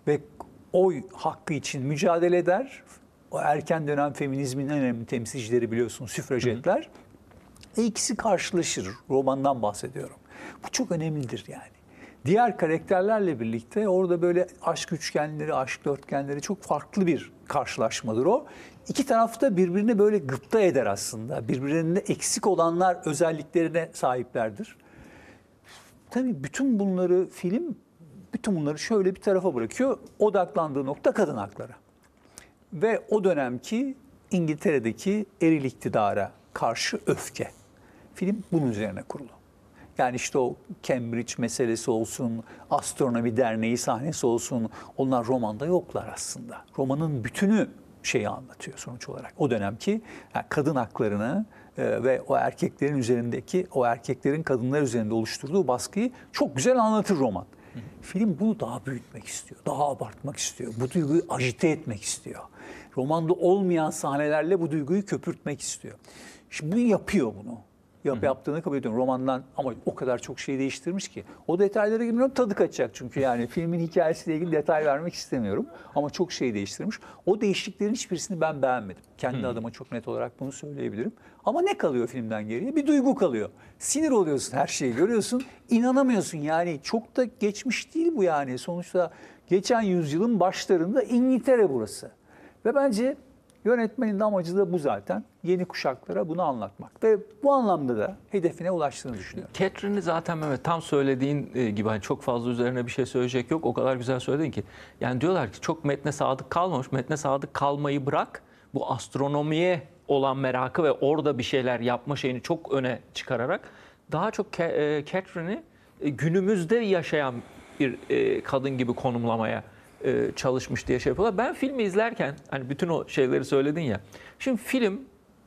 ve oy hakkı için mücadele eder. O erken dönem feminizmin en önemli temsilcileri biliyorsun, süfrajetler. İkisi karşılaşır. Romandan bahsediyorum. Bu çok önemlidir yani. Diğer karakterlerle birlikte orada böyle aşk üçgenleri, aşk dörtgenleri çok farklı bir karşılaşmadır o. İki taraf da birbirini böyle gıpta eder aslında. Birbirlerinde eksik olanlar özelliklerine sahiplerdir. Tabii bütün bunları şöyle bir tarafa bırakıyor. Odaklandığı nokta kadın hakları. Ve o dönemki İngiltere'deki eril iktidara karşı öfke. Film bunun üzerine kurulu. Yani işte o Cambridge meselesi olsun, Astronomi Derneği sahnesi olsun, onlar romanda yoklar aslında. Romanın bütünü şeyi anlatıyor sonuç olarak. O dönemki yani kadın haklarını ve o erkeklerin üzerindeki, o erkeklerin kadınlar üzerinde oluşturduğu baskıyı çok güzel anlatır roman. Film bunu daha büyütmek istiyor, daha abartmak istiyor. Bu duyguyu ajite etmek istiyor. Romanda olmayan sahnelerle bu duyguyu köpürtmek istiyor. Şimdi yapıyor bunu. Yaptığını kabul ediyorum romandan ama o kadar çok şey değiştirmiş ki. O detaylara girmiyorum, tadı kaçacak çünkü yani filmin hikayesiyle ilgili detay vermek istemiyorum. Ama çok şey değiştirmiş. O değişikliklerin hiçbirisini ben beğenmedim. Kendi adıma çok net olarak bunu söyleyebilirim. Ama ne kalıyor filmden geriye? Bir duygu kalıyor. Sinir oluyorsun, her şeyi görüyorsun. İnanamıyorsun yani çok da geçmiş değil bu yani. Sonuçta geçen yüzyılın başlarında İngiltere burası. Ve bence yönetmenin de amacı da bu zaten. Yeni kuşaklara bunu anlatmak. Ve bu anlamda da hedefine ulaştığını düşünüyorum. Catherine'i zaten Mehmet tam söylediğin gibi hani çok fazla üzerine bir şey söyleyecek yok. O kadar güzel söyledin ki. Yani diyorlar ki çok metne sadık kalmamış. Metne sadık kalmayı bırak. Bu astronomiye olan merakı ve orada bir şeyler yapma şeyini çok öne çıkararak daha çok Catherine'i günümüzde yaşayan bir kadın gibi konumlamaya çalışmış diye şey yapıyorlar. Ben filmi izlerken hani bütün o şeyleri söyledin ya. Şimdi film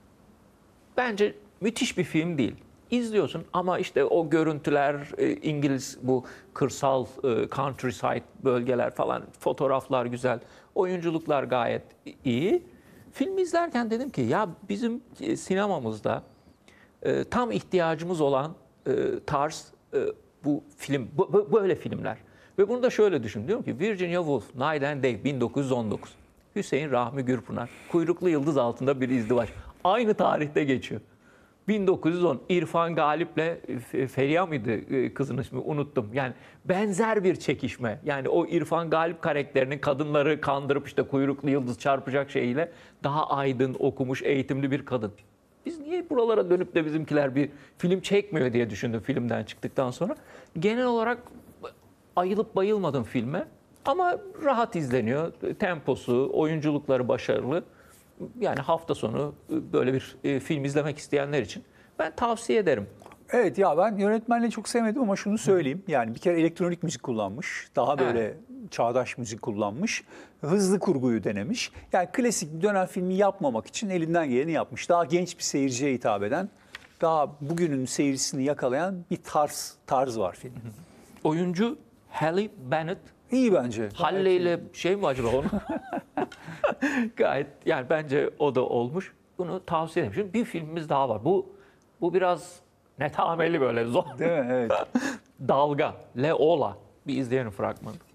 bence müthiş bir film değil. İzliyorsun ama işte o görüntüler, İngiliz bu kırsal countryside bölgeler falan, fotoğraflar güzel, oyunculuklar gayet iyi. Filmi izlerken dedim ki ya bizim sinemamızda tam ihtiyacımız olan tarz bu film, böyle filmler. Ve bunu da şöyle düşün. Diyorum ki Virginia Woolf, Night and Day 1919. Hüseyin Rahmi Gürpınar, Kuyruklu Yıldız Altında Bir İzdivaç. Aynı tarihte geçiyor. 1910 İrfan Galip'le Feriha mıydı kızın ismi unuttum. Yani benzer bir çekişme. Yani o İrfan Galip karakterinin kadınları kandırıp işte kuyruklu yıldız çarpacak şeyiyle daha aydın, okumuş, eğitimli bir kadın. Biz niye buralara dönüp de bizimkiler bir film çekmiyor diye düşündüm filmden çıktıktan sonra. Genel olarak ayılıp bayılmadım filme ama rahat izleniyor. Temposu, oyunculukları başarılı. Yani hafta sonu böyle bir film izlemek isteyenler için ben tavsiye ederim. Evet ya ben yönetmenliği çok sevmedim ama şunu söyleyeyim. Yani bir kere elektronik müzik kullanmış. Daha böyle çağdaş müzik kullanmış. Hızlı kurguyu denemiş. Yani klasik bir dönem filmi yapmamak için elinden geleni yapmış. Daha genç bir seyirciye hitap eden, daha bugünün seyircisini yakalayan bir tarz var filmin. Oyuncu Halle Bennett. İyi bence. Halle ile şey mi acaba onu? Gayet yani bence o da olmuş. Bunu tavsiye ederim. Şimdi bir filmimiz daha var. Bu biraz netameli böyle zor. Değil mi? Evet. Dalga. Leola. Bir izleyelim fragmanı.